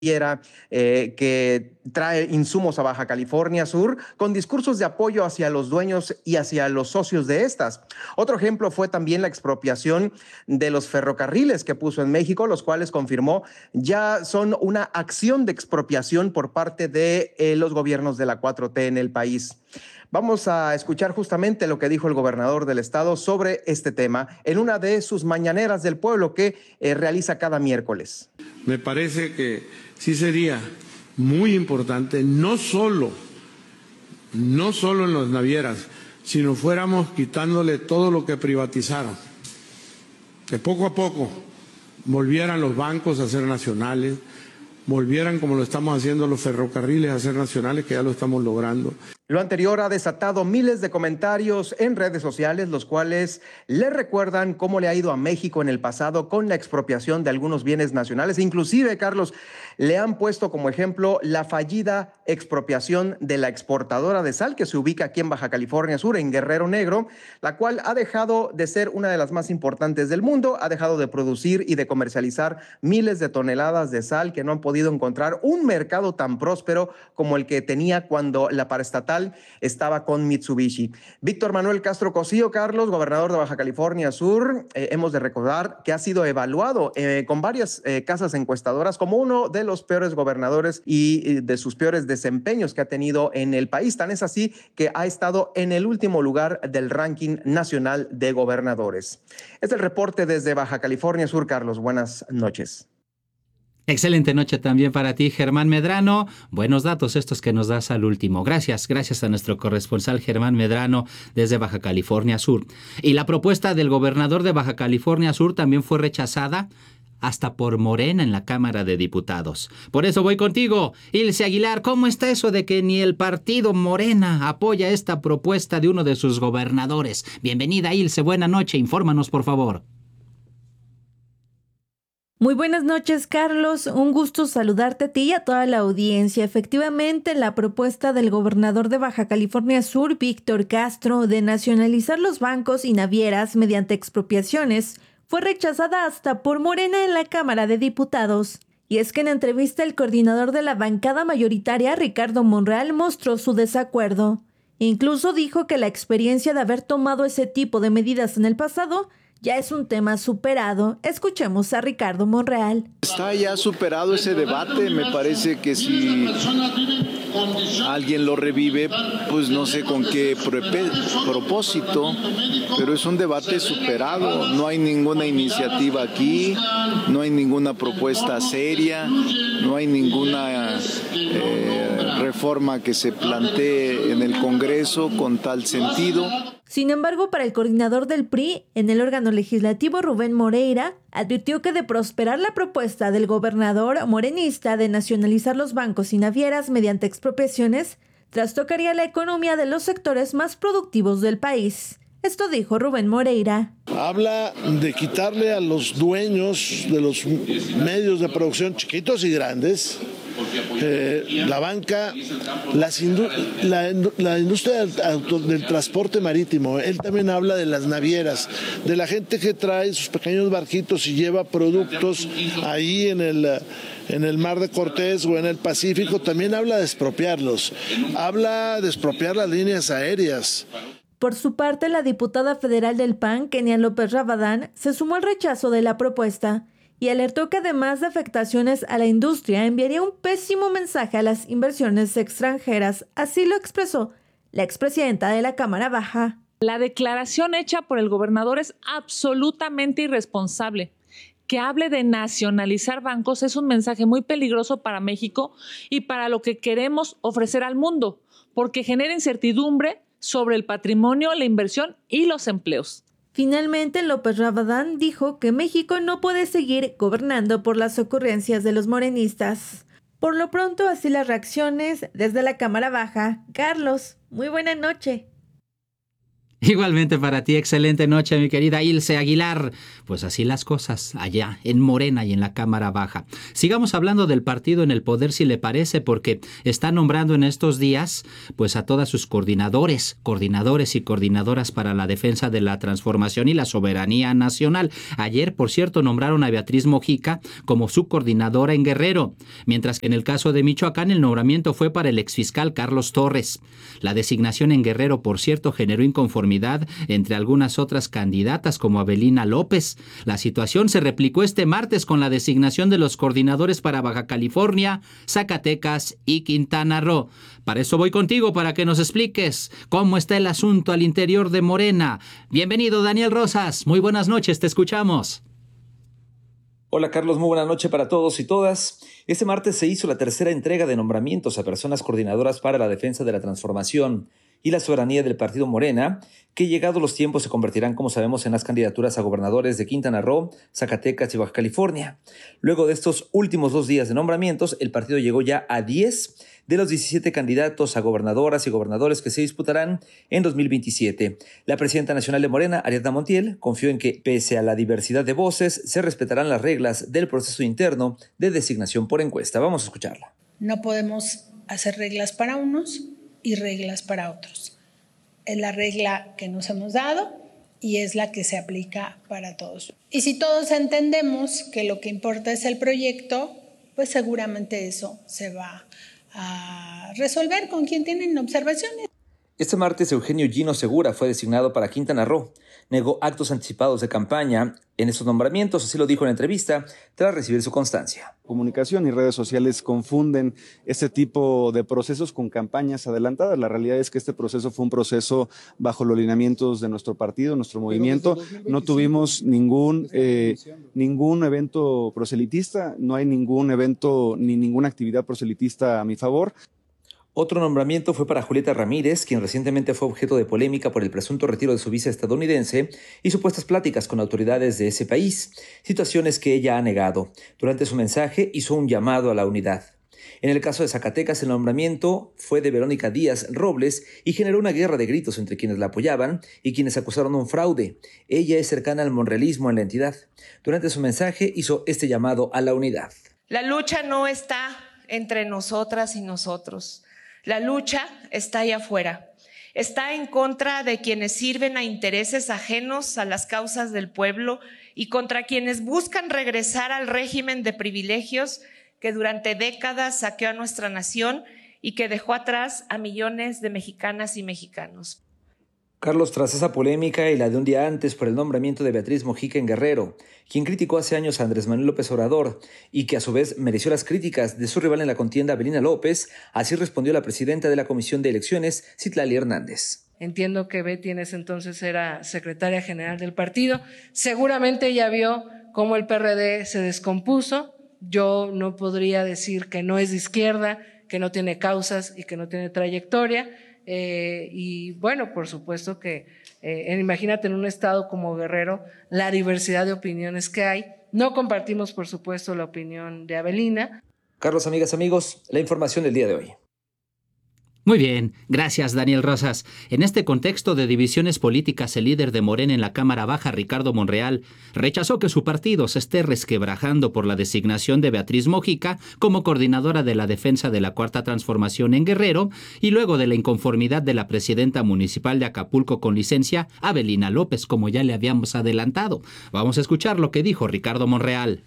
que trae insumos a Baja California Sur con discursos de apoyo hacia los dueños y hacia los socios de estas. Otro ejemplo fue también la expropiación de los ferrocarriles que puso en México, los cuales confirmó ya son una acción de expropiación por parte de los gobiernos de la 4T en el país. Vamos a escuchar justamente lo que dijo el gobernador del estado sobre este tema en una de sus mañaneras del pueblo que realiza cada miércoles. Me parece que sí sería muy importante, no solo en las navieras, sino fuéramos quitándole todo lo que privatizaron, que poco a poco volvieran los bancos a ser nacionales, volvieran como lo estamos haciendo los ferrocarriles a ser nacionales, que ya lo estamos logrando. Lo anterior ha desatado miles de comentarios en redes sociales, los cuales le recuerdan cómo le ha ido a México en el pasado con la expropiación de algunos bienes nacionales. Inclusive, Carlos, le han puesto como ejemplo la fallida expropiación de la exportadora de sal que se ubica aquí en Baja California Sur, en Guerrero Negro, la cual ha dejado de ser una de las más importantes del mundo, ha dejado de producir y de comercializar miles de toneladas de sal que no han podido encontrar un mercado tan próspero como el que tenía cuando la paraestatal estaba con Mitsubishi. Víctor Manuel Castro Cosío, Carlos, gobernador de Baja California Sur, hemos de recordar que ha sido evaluado con varias casas encuestadoras como uno de los peores gobernadores y de sus peores desempeños que ha tenido en el país. Tan es así que ha estado en el último lugar del ranking nacional de gobernadores. Es el reporte desde Baja California Sur, Carlos. Buenas noches. Excelente noche también para ti, Germán Medrano. Buenos datos estos que nos das al último. Gracias a nuestro corresponsal Germán Medrano desde Baja California Sur. Y la propuesta del gobernador de Baja California Sur también fue rechazada hasta por Morena en la Cámara de Diputados. Por eso voy contigo, Ilse Aguilar. ¿Cómo está eso de que ni el partido Morena apoya esta propuesta de uno de sus gobernadores? Bienvenida, Ilse. Buena noche. Infórmanos, por favor. Muy buenas noches, Carlos. Un gusto saludarte a ti y a toda la audiencia. Efectivamente, la propuesta del gobernador de Baja California Sur, Víctor Castro, de nacionalizar los bancos y navieras mediante expropiaciones, fue rechazada hasta por Morena en la Cámara de Diputados. Y es que en entrevista el coordinador de la bancada mayoritaria, Ricardo Monreal, mostró su desacuerdo. Incluso dijo que la experiencia de haber tomado ese tipo de medidas en el pasado ya es un tema superado. Escuchemos a Ricardo Monreal. Está ya superado ese debate. Me parece que si alguien lo revive, pues no sé con qué propósito, pero es un debate superado. No hay ninguna iniciativa aquí, no hay ninguna propuesta seria, no hay ninguna reforma que se plantee en el Congreso con tal sentido. Sin embargo, para el coordinador del PRI en el órgano legislativo, Rubén Moreira, advirtió que de prosperar la propuesta del gobernador morenista de nacionalizar los bancos y navieras mediante expropiaciones, trastocaría la economía de los sectores más productivos del país. Esto dijo Rubén Moreira. Habla de quitarle a los dueños de los medios de producción chiquitos y grandes, la banca, la industria del transporte marítimo. Él también habla de las navieras, de la gente que trae sus pequeños barquitos y lleva productos ahí en el Mar de Cortés o en el Pacífico. También habla de expropiarlos, habla de expropiar las líneas aéreas. Por su parte, la diputada federal del PAN, Kenia López Rabadán, se sumó al rechazo de la propuesta y alertó que además de afectaciones a la industria, enviaría un pésimo mensaje a las inversiones extranjeras. Así lo expresó la expresidenta de la Cámara Baja. La declaración hecha por el gobernador es absolutamente irresponsable. Que hable de nacionalizar bancos es un mensaje muy peligroso para México y para lo que queremos ofrecer al mundo, porque genera incertidumbre sobre el patrimonio, la inversión y los empleos. Finalmente, López Rabadán dijo que México no puede seguir gobernando por las ocurrencias de los morenistas. Por lo pronto, así las reacciones desde la Cámara Baja. Carlos, muy buena noche. Igualmente para ti, excelente noche, mi querida Ilse Aguilar. Pues así las cosas allá en Morena y en la Cámara Baja. Sigamos hablando del partido en el poder, si le parece, porque está nombrando en estos días pues a todas sus coordinadores y coordinadoras para la defensa de la transformación y la soberanía nacional. Ayer, por cierto, nombraron a Beatriz Mojica como su coordinadora en Guerrero, mientras que en el caso de Michoacán el nombramiento fue para el exfiscal Carlos Torres. La designación en Guerrero, por cierto, generó inconformidad entre algunas otras candidatas como Avelina López. La situación se replicó este martes con la designación de los coordinadores para Baja California, Zacatecas y Quintana Roo. Para eso voy contigo, para que nos expliques cómo está el asunto al interior de Morena. Bienvenido, Daniel Rosas. Muy buenas noches, te escuchamos. Hola Carlos, muy buena noche para todos y todas. Este martes se hizo la tercera entrega de nombramientos a personas coordinadoras para la defensa de la transformación y la soberanía del partido Morena, que llegados los tiempos se convertirán, como sabemos, en las candidaturas a gobernadores de Quintana Roo, Zacatecas y Baja California. Luego de estos últimos 2 días de nombramientos, el partido llegó ya a 10 de los 17 candidatos a gobernadoras y gobernadores que se disputarán en 2027. La presidenta nacional de Morena, Ariadna Montiel, confió en que, pese a la diversidad de voces, se respetarán las reglas del proceso interno de designación por encuesta. Vamos a escucharla. No podemos hacer reglas para unos y reglas para otros. Es la regla que nos hemos dado y es la que se aplica para todos. Y si todos entendemos que lo que importa es el proyecto, pues seguramente eso se va a resolver con quien tienen observaciones. Este martes, Eugenio Gino Segura fue designado para Quintana Roo. Negó actos anticipados de campaña en esos nombramientos, así lo dijo en entrevista, tras recibir su constancia. Comunicación y redes sociales confunden este tipo de procesos con campañas adelantadas. La realidad es que este proceso fue un proceso bajo los lineamientos de nuestro partido, nuestro movimiento. No tuvimos ningún evento proselitista, no hay ningún evento ni ninguna actividad proselitista a mi favor. Otro nombramiento fue para Julieta Ramírez, quien recientemente fue objeto de polémica por el presunto retiro de su visa estadounidense y supuestas pláticas con autoridades de ese país, situaciones que ella ha negado. Durante su mensaje hizo un llamado a la unidad. En el caso de Zacatecas, el nombramiento fue de Verónica Díaz Robles y generó una guerra de gritos entre quienes la apoyaban y quienes acusaron un fraude. Ella es cercana al monrealismo en la entidad. Durante su mensaje hizo este llamado a la unidad. La lucha no está entre nosotras y nosotros. La lucha está allá afuera. Está en contra de quienes sirven a intereses ajenos a las causas del pueblo y contra quienes buscan regresar al régimen de privilegios que durante décadas saqueó a nuestra nación y que dejó atrás a millones de mexicanas y mexicanos. Carlos, tras esa polémica y la de un día antes por el nombramiento de Beatriz Mojica en Guerrero, quien criticó hace años a Andrés Manuel López Obrador y que a su vez mereció las críticas de su rival en la contienda, Avelina López, así respondió la presidenta de la Comisión de Elecciones, Citlali Hernández. Entiendo que Betty en ese entonces era secretaria general del partido. Seguramente ella vio cómo el PRD se descompuso. Yo no podría decir que no es de izquierda, que no tiene causas y que no tiene trayectoria. Y bueno, por supuesto que imagínate en un estado como Guerrero la diversidad de opiniones que hay. No compartimos, por supuesto, la opinión de Avelina. Carlos, amigas, amigos, la información del día de hoy. Muy bien, gracias Daniel Rosas. En este contexto de divisiones políticas, el líder de Morena en la Cámara Baja, Ricardo Monreal, rechazó que su partido se esté resquebrajando por la designación de Beatriz Mojica como coordinadora de la defensa de la Cuarta Transformación en Guerrero y luego de la inconformidad de la presidenta municipal de Acapulco con licencia, Avelina López, como ya le habíamos adelantado. Vamos a escuchar lo que dijo Ricardo Monreal.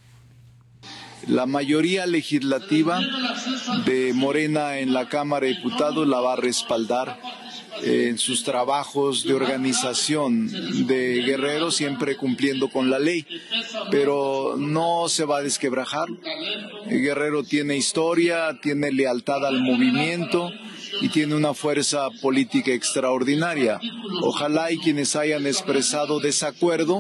La mayoría legislativa de Morena en la Cámara de Diputados la va a respaldar en sus trabajos de organización de Guerrero, siempre cumpliendo con la ley, pero no se va a desquebrajar. Guerrero tiene historia, tiene lealtad al movimiento y tiene una fuerza política extraordinaria. Ojalá y quienes hayan expresado desacuerdo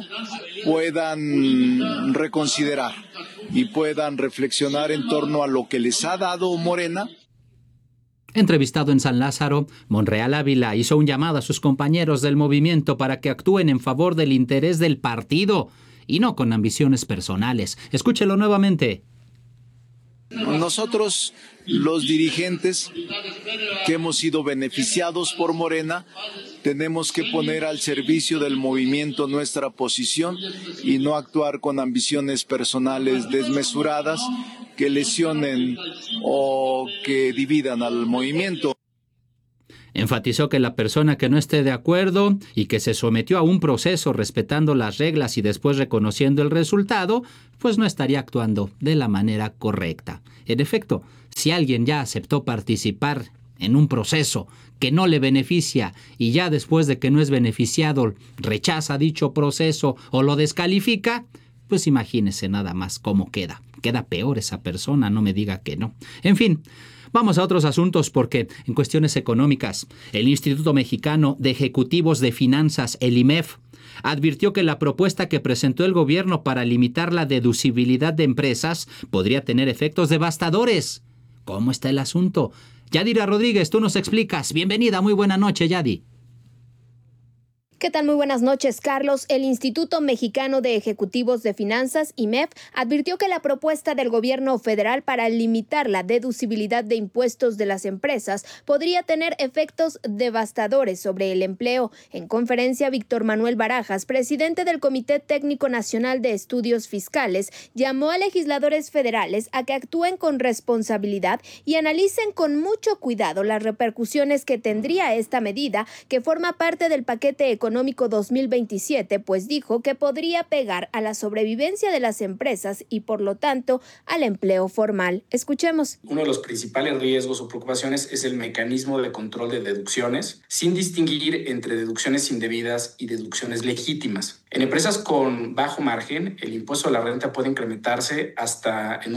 puedan reconsiderar y puedan reflexionar en torno a lo que les ha dado Morena. Entrevistado en San Lázaro, Monreal Ávila hizo un llamado a sus compañeros del movimiento para que actúen en favor del interés del partido y no con ambiciones personales. Escúchelo nuevamente. Nosotros, los dirigentes que hemos sido beneficiados por Morena, tenemos que poner al servicio del movimiento nuestra posición y no actuar con ambiciones personales desmesuradas que lesionen o que dividan al movimiento. Enfatizó que la persona que no esté de acuerdo y que se sometió a un proceso respetando las reglas y después reconociendo el resultado, pues no estaría actuando de la manera correcta. En efecto, si alguien ya aceptó participar en un proceso que no le beneficia y ya después de que no es beneficiado rechaza dicho proceso o lo descalifica, pues imagínese nada más cómo queda. Queda peor esa persona, no me diga que no. En fin, vamos a otros asuntos porque en cuestiones económicas, el Instituto Mexicano de Ejecutivos de Finanzas, el IMEF, advirtió que la propuesta que presentó el gobierno para limitar la deducibilidad de empresas podría tener efectos devastadores. ¿Cómo está el asunto? Yadira Rodríguez, tú nos explicas. Bienvenida, muy buena noche, Yadi. ¿Qué tal? Muy buenas noches, Carlos. El Instituto Mexicano de Ejecutivos de Finanzas, IMEF, advirtió que la propuesta del gobierno federal para limitar la deducibilidad de impuestos de las empresas podría tener efectos devastadores sobre el empleo. En conferencia, Víctor Manuel Barajas, presidente del Comité Técnico Nacional de Estudios Fiscales, llamó a legisladores federales a que actúen con responsabilidad y analicen con mucho cuidado las repercusiones que tendría esta medida, que forma parte del paquete económico 2027, pues dijo que podría pegar a la sobrevivencia de las empresas y por lo tanto al empleo formal. Escuchemos. Uno de los principales riesgos o preocupaciones es el mecanismo de control de deducciones, sin distinguir entre deducciones indebidas y deducciones legítimas. En empresas con bajo margen, el impuesto a la renta puede incrementarse hasta en un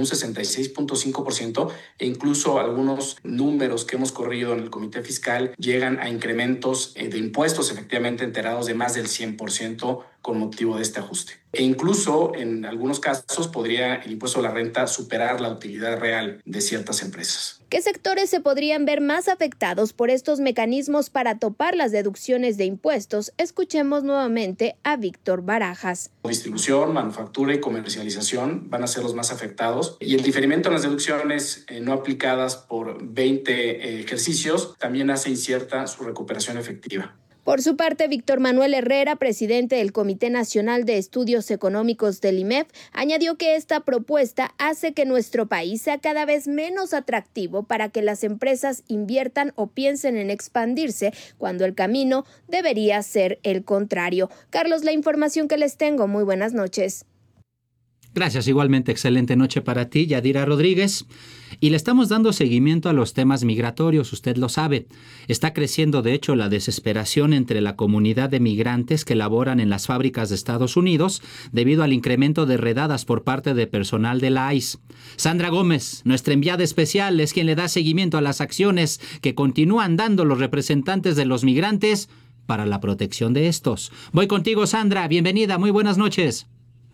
66.5% e incluso algunos números que hemos corrido en el Comité Fiscal llegan a incrementos de impuestos efectivamente enterados de más del 100% con motivo de este ajuste. E incluso en algunos casos podría el impuesto a la renta superar la utilidad real de ciertas empresas. ¿Qué sectores se podrían ver más afectados por estos mecanismos para topar las deducciones de impuestos? Escuchemos nuevamente a Víctor Barajas. Distribución, manufactura y comercialización van a ser los más afectados y el diferimiento en las deducciones no aplicadas por 20 ejercicios también hace incierta su recuperación efectiva. Por su parte, Víctor Manuel Herrera, presidente del Comité Nacional de Estudios Económicos del IMEF, añadió que esta propuesta hace que nuestro país sea cada vez menos atractivo para que las empresas inviertan o piensen en expandirse, cuando el camino debería ser el contrario. Carlos, la información que les tengo. Muy buenas noches. Gracias, igualmente excelente noche para ti, Yadira Rodríguez. Y le estamos dando seguimiento a los temas migratorios, usted lo sabe. Está creciendo, de hecho, la desesperación entre la comunidad de migrantes que laboran en las fábricas de Estados Unidos debido al incremento de redadas por parte de personal de la ICE. Sandra Gómez, nuestra enviada especial, es quien le da seguimiento a las acciones que continúan dando los representantes de los migrantes para la protección de estos. Voy contigo, Sandra. Bienvenida, muy buenas noches.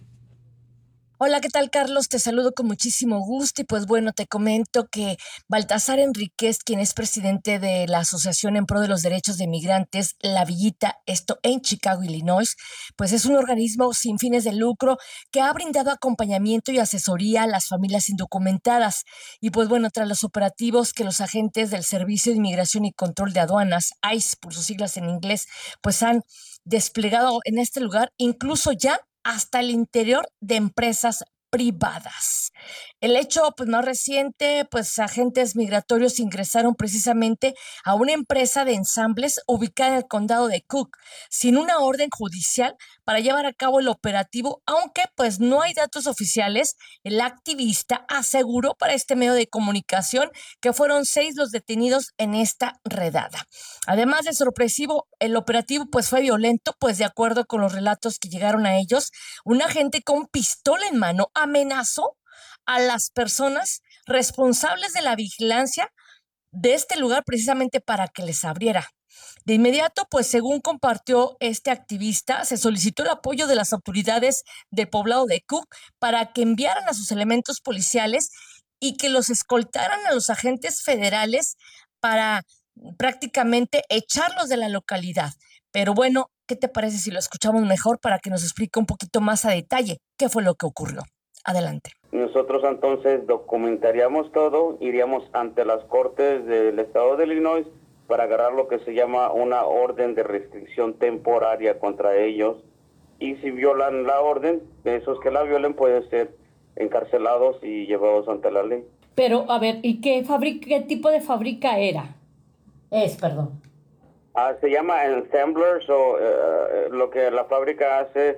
Hola, ¿qué tal, Carlos? Te saludo con muchísimo gusto y pues bueno, te comento que Baltasar Enríquez, quien es presidente de la Asociación en Pro de los Derechos de Migrantes, La Villita, esto en Chicago, Illinois, pues es un organismo sin fines de lucro que ha brindado acompañamiento y asesoría a las familias indocumentadas. Y pues bueno, tras los operativos que los agentes del Servicio de Inmigración y Control de Aduanas, ICE por sus siglas en inglés, pues han desplegado en este lugar, incluso ya hasta el interior de empresas privadas. El hecho más reciente, agentes migratorios ingresaron precisamente a una empresa de ensambles ubicada en el condado de Cook, sin una orden judicial para llevar a cabo el operativo, aunque no hay datos oficiales. El activista aseguró para este medio de comunicación que fueron 6 los detenidos en esta redada. Además de sorpresivo, el operativo fue violento, de acuerdo con los relatos que llegaron a ellos, un agente con pistola en mano amenazó a las personas responsables de la vigilancia de este lugar precisamente para que les abriera. De inmediato, según compartió este activista, se solicitó el apoyo de las autoridades del poblado de Cook para que enviaran a sus elementos policiales y que los escoltaran a los agentes federales para prácticamente echarlos de la localidad. Pero bueno, ¿qué te parece si lo escuchamos mejor para que nos explique un poquito más a detalle qué fue lo que ocurrió? Adelante. Nosotros entonces documentaríamos todo, iríamos ante las cortes del estado de Illinois para agarrar lo que se llama una orden de restricción temporaria contra ellos. Y si violan la orden, esos que la violen pueden ser encarcelados y llevados ante la ley. Pero, a ver, ¿y qué tipo de fábrica era? Perdón. Se llama Ensemblers, o lo que la fábrica hace,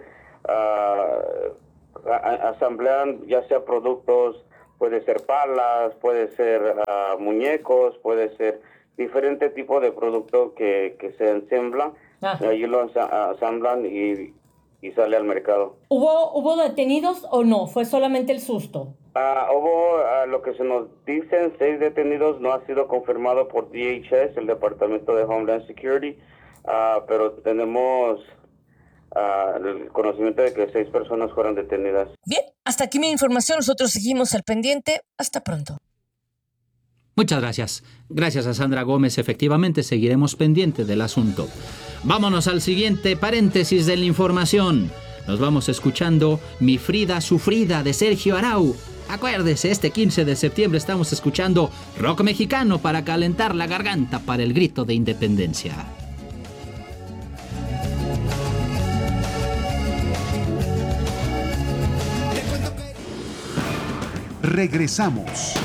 asamblean ya sea productos, puede ser palas, puede ser muñecos, puede ser diferente tipo de producto que se ensambla. Allí lo asamblan y sale al mercado. ¿Hubo detenidos o no? ¿Fue solamente el susto? Hubo, lo que se nos dicen, 6 detenidos. No ha sido confirmado por DHS, el Departamento de Homeland Security, pero tenemos el conocimiento de que 6 personas fueron detenidas. Bien, hasta aquí mi información. Nosotros seguimos al pendiente. Hasta pronto. Muchas gracias. Gracias a Sandra Gómez. Efectivamente, seguiremos pendiente del asunto. Vámonos al siguiente paréntesis de la información. Nos vamos escuchando Mi Frida Sufrida de Sergio Arau. Acuérdese, este 15 de septiembre estamos escuchando rock mexicano para calentar la garganta para el grito de independencia. Regresamos.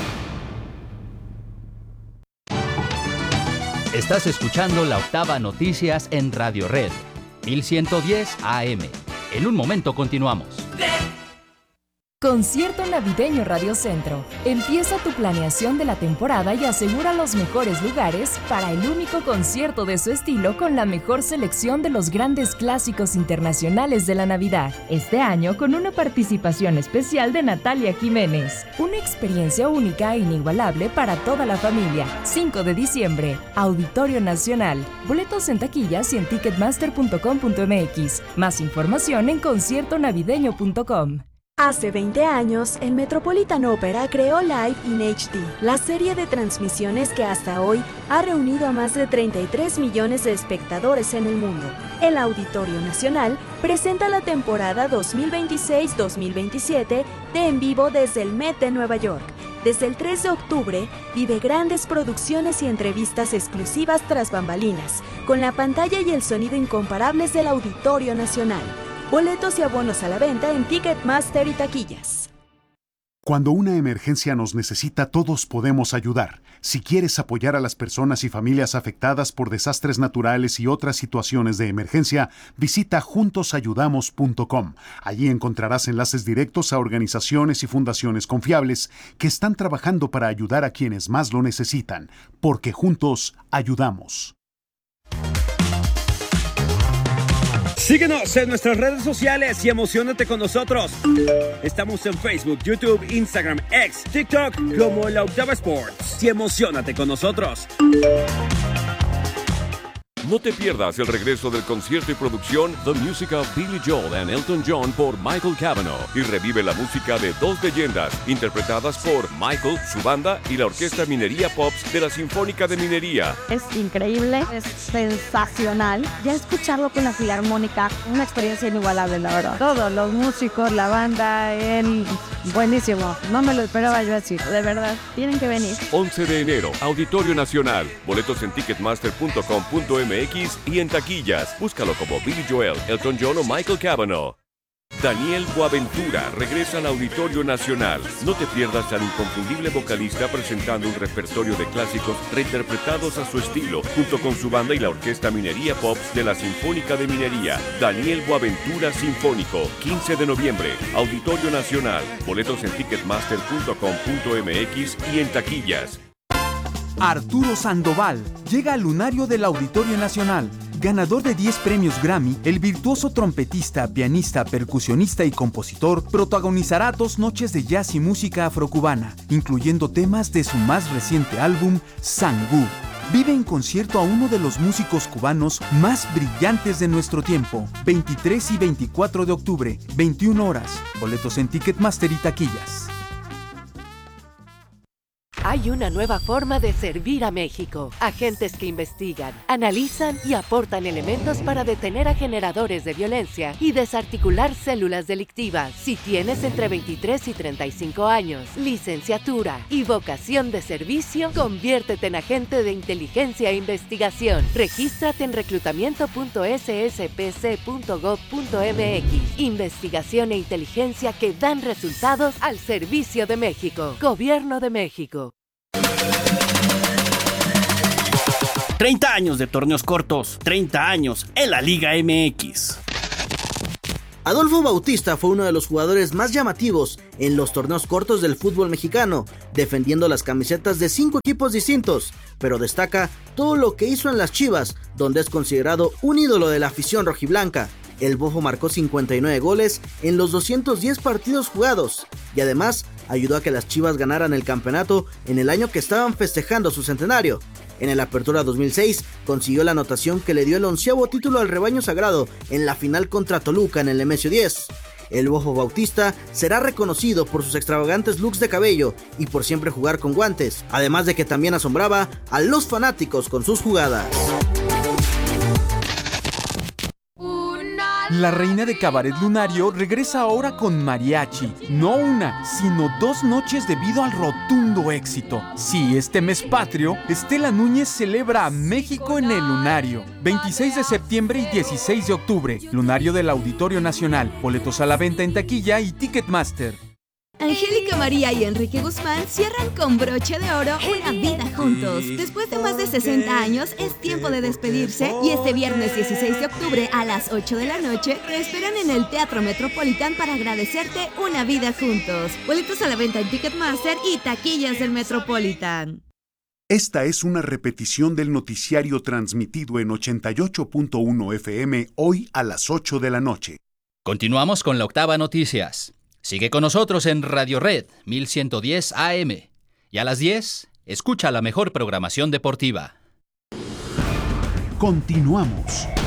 Estás escuchando La Octava Noticias en Radio Red, 1110 AM. En un momento continuamos. Concierto Navideño Radio Centro. Empieza tu planeación de la temporada y asegura los mejores lugares para el único concierto de su estilo con la mejor selección de los grandes clásicos internacionales de la Navidad. Este año con una participación especial de Natalia Jiménez. Una experiencia única e inigualable para toda la familia. 5 de diciembre, Auditorio Nacional. Boletos en taquillas y en ticketmaster.com.mx. Más información en conciertonavideño.com. Hace 20 años, el Metropolitan Opera creó Live in HD, la serie de transmisiones que hasta hoy ha reunido a más de 33 millones de espectadores en el mundo. El Auditorio Nacional presenta la temporada 2026-2027 de En Vivo desde el Met de Nueva York. Desde el 3 de octubre, vive grandes producciones y entrevistas exclusivas tras bambalinas, con la pantalla y el sonido incomparables del Auditorio Nacional. Boletos y abonos a la venta en Ticketmaster y taquillas. Cuando una emergencia nos necesita, todos podemos ayudar. Si quieres apoyar a las personas y familias afectadas por desastres naturales y otras situaciones de emergencia, visita juntosayudamos.com. Allí encontrarás enlaces directos a organizaciones y fundaciones confiables que están trabajando para ayudar a quienes más lo necesitan, porque juntos ayudamos. Síguenos en nuestras redes sociales y emociónate con nosotros. Estamos en Facebook, YouTube, Instagram, X, TikTok como La Octava Sports. Y emociónate con nosotros. No te pierdas el regreso del concierto y producción The Music of Billy Joel and Elton John por Michael Cavanaugh y revive la música de dos leyendas interpretadas por Michael, su banda y la Orquesta Minería Pops de la Sinfónica de Minería. Es increíble, es sensacional. Ya escucharlo con la Filarmónica, una experiencia inigualable, la verdad. Todos los músicos, la banda, él, buenísimo. No me lo esperaba yo así, de verdad. Tienen que venir. 11 de enero, Auditorio Nacional. Boletos en ticketmaster.com.mx y en taquillas. Búscalo como Billy Joel, Elton John o Michael Cavanaugh. Daniel Boaventura regresa al Auditorio Nacional. No te pierdas al inconfundible vocalista presentando un repertorio de clásicos reinterpretados a su estilo, junto con su banda y la Orquesta Minería Pops de la Sinfónica de Minería. Daniel Boaventura Sinfónico, 15 de noviembre, Auditorio Nacional. Boletos en ticketmaster.com.mx y en taquillas. Arturo Sandoval llega al lunario del Auditorio Nacional. Ganador de 10 premios Grammy, el virtuoso trompetista, pianista, percusionista y compositor protagonizará 2 noches de jazz y música afrocubana, incluyendo temas de su más reciente álbum, Sangú. Vive en concierto a uno de los músicos cubanos más brillantes de nuestro tiempo. 23 y 24 de octubre, 21 horas. Boletos en Ticketmaster y taquillas. Hay una nueva forma de servir a México. Agentes que investigan, analizan y aportan elementos para detener a generadores de violencia y desarticular células delictivas. Si tienes entre 23 y 35 años, licenciatura y vocación de servicio, conviértete en agente de inteligencia e investigación. Regístrate en reclutamiento.sspc.gov.mx. Investigación e inteligencia que dan resultados al servicio de México. Gobierno de México. 30 años de torneos cortos, 30 años en la Liga MX. Adolfo Bautista fue uno de los jugadores más llamativos en los torneos cortos del fútbol mexicano, defendiendo las camisetas de 5 equipos distintos, pero destaca todo lo que hizo en las Chivas, donde es considerado un ídolo de la afición rojiblanca. El Bofo marcó 59 goles en los 210 partidos jugados y además ayudó a que las Chivas ganaran el campeonato en el año que estaban festejando su centenario. En el Apertura 2006 consiguió la anotación que le dio el 11º título al rebaño sagrado en la final contra Toluca en el Nemesio 10. El Bofo Bautista será reconocido por sus extravagantes looks de cabello y por siempre jugar con guantes, además de que también asombraba a los fanáticos con sus jugadas. La reina de Cabaret Lunario regresa ahora con mariachi. No una, sino 2 noches debido al rotundo éxito. Sí, este mes patrio, Estela Núñez celebra a México en el Lunario. 26 de septiembre y 16 de octubre. Lunario del Auditorio Nacional. Boletos a la venta en taquilla y Ticketmaster. Angélica María y Enrique Guzmán cierran con broche de oro una vida juntos. Después de más de 60 años, es tiempo de despedirse y este viernes 16 de octubre a las 8 de la noche te esperan en el Teatro Metropolitan para agradecerte una vida juntos. Boletos a la venta en Ticketmaster y taquillas del Metropolitan. Esta es una repetición del noticiario transmitido en 88.1 FM hoy a las 8 de la noche. Continuamos con la Octava Noticias. Sigue con nosotros en Radio Red 1110 AM. Y a las 10, escucha la mejor programación deportiva. Continuamos.